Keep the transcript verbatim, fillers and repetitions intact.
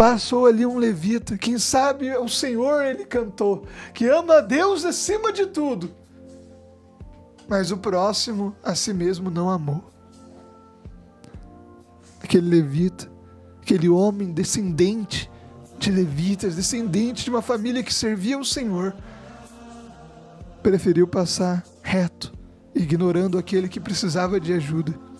Passou ali um levita, quem sabe o Senhor ele cantou, que ama a Deus acima de tudo. Mas o próximo a si mesmo não amou. Aquele levita, aquele homem descendente de levitas, descendente de uma família que servia o Senhor, preferiu passar reto, ignorando aquele que precisava de ajuda.